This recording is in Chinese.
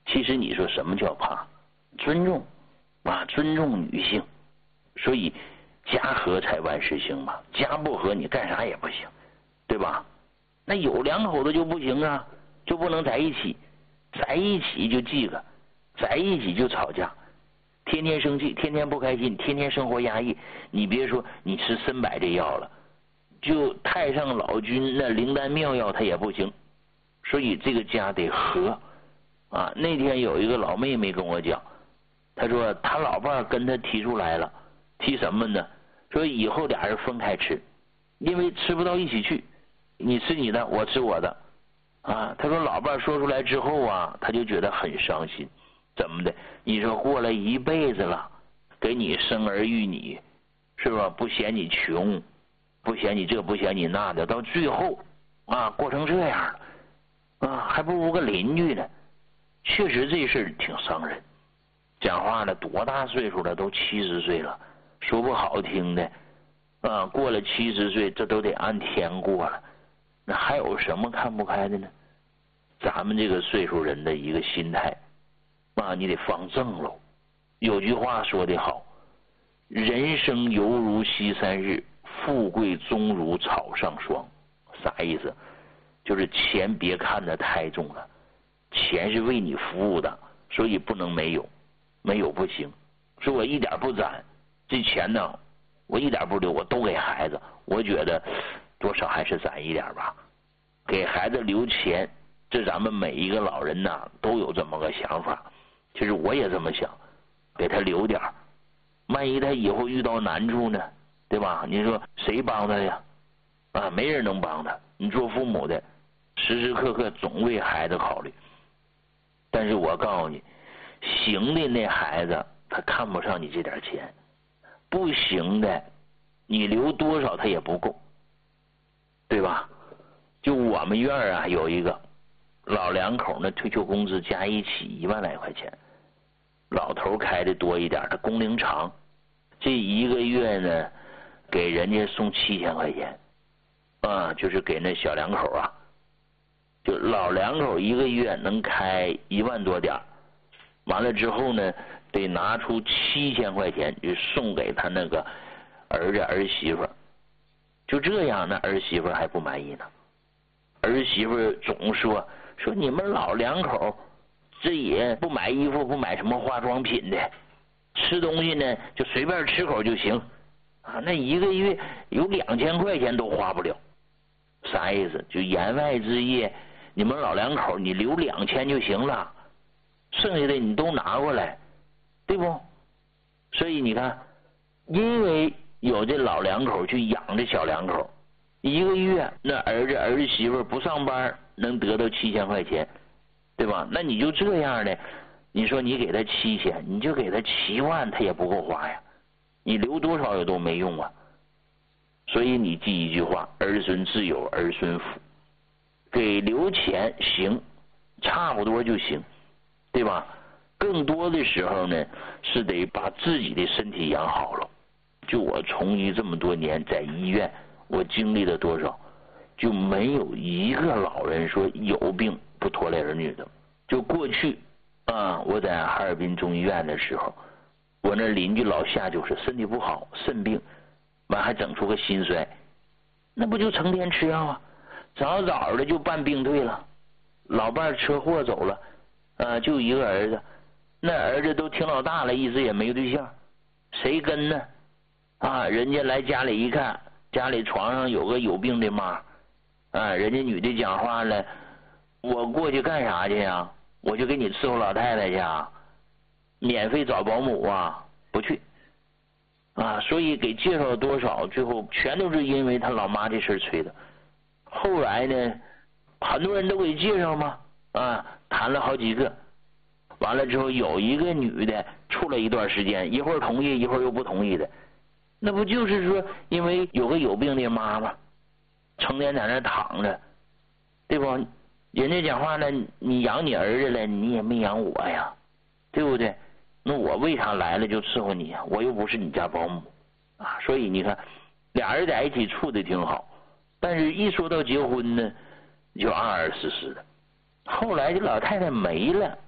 其实你说什么叫怕？尊重啊，尊重女性。所以家和才万事兴嘛，家不和你干啥也不行，对吧？那有两口子就不行啊，就不能在一起，在一起就记个，在一起就吵架，天天生气，天天不开心，天天生活压抑。你别说你吃参柏这药了，就太上老君那灵丹妙药它也不行。所以这个家得和啊。那天有一个老妹妹跟我讲，她说她老伴跟她提出来了，提什么呢？说以后俩人分开吃，因为吃不到一起去，你吃你的，我吃我的啊。她说老伴说出来之后啊，她就觉得很伤心。怎么的？你说过了一辈子了，给你生儿育女，是吧？不嫌你穷，不嫌你这，不嫌你那的，到最后啊，过成这样了啊，还不如个邻居呢。确实这事儿挺伤人。讲话了，多大岁数了？都70岁了。说不好听的啊，过了70岁，这都得按天过了。那还有什么看不开的呢？咱们这个岁数人的一个心态啊，你得放正喽。有句话说得好，人生犹如西山日，富贵终如草上霜。啥意思？就是钱别看得太重了，钱是为你服务的，所以不能没有，没有不行。说我一点不攒，这钱呢我一点不留，我都给孩子。我觉得多少还是攒一点吧，给孩子留钱，这咱们每一个老人呐都有这么个想法。其实我也这么想，给他留点，万一他以后遇到难处呢，对吧？你说谁帮他呀？啊，没人能帮他。你做父母的时时刻刻总为孩子考虑。但是我告诉你，行的那孩子他看不上你这点钱，不行的你留多少他也不够，对吧？就我们院啊有一个老两口呢，退休工资加一起1万来块钱，老头开的多一点，他工龄长，这一个月呢给人家送7000块钱啊，就是给那小两口啊，就老两口一个月能开1万多点，完了之后呢得拿出7000块钱就送给他那个儿子儿媳妇。就这样，那儿媳妇还不满意呢。儿媳妇总说你们老两口这也不买衣服，不买什么化妆品的，吃东西呢就随便吃口就行啊，那一个月有2000块钱都花不了。啥意思？就言外之意，你们老两口你留2000就行了，剩下的你都拿过来，对不？所以你看，因为有这老两口去养这小两口，一个月那儿子儿媳妇不上班能得到7000块钱，对吧？那你就这样的，你说你给他7000，你就给他7万，他也不够花呀，你留多少也都没用啊。所以你记一句话，儿孙自有儿孙福，给留钱行，差不多就行，对吧？更多的时候呢是得把自己的身体养好了。就我从医这么多年，在医院我经历了多少，就没有一个老人说有病不拖累儿女的。就过去啊，我在哈尔滨中医院的时候，我那邻居老夏就是身体不好，肾病，完还整出个心衰，那不就成天吃药啊，早早的就办病退了。老伴车祸走了，就一个儿子，那儿子都挺老大了，一直也没对象，谁跟呢？啊，人家来家里一看，家里床上有个有病的妈，啊，人家女的讲话了，我过去干啥去呀？我就给你伺候老太太去啊，免费找保姆啊，不去啊。所以给介绍多少，最后全都是因为他老妈这事吹的。后来呢，很多人都给介绍嘛，啊，谈了好几个，完了之后有一个女的处了一段时间，一会儿同意一会儿又不同意的，那不就是说因为有个有病的妈妈成天在那躺着，对不？人家讲话呢，你养你儿子了，你也没养我呀，对不对？那我为啥来了就伺候你啊？我又不是你家保姆啊。所以你看俩人在一起处的挺好，但是一说到结婚呢就二二四四的。后来这老太太没了，